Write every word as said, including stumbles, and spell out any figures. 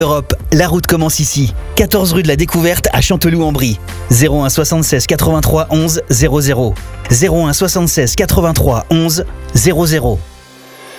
Europe, la route commence ici. quatorze rue de la Découverte à Chanteloup-en-Brie. zéro un soixante-seize quatre-vingt-trois onze zéro zéro. zéro un soixante-seize quatre-vingt-trois onze zéro zéro.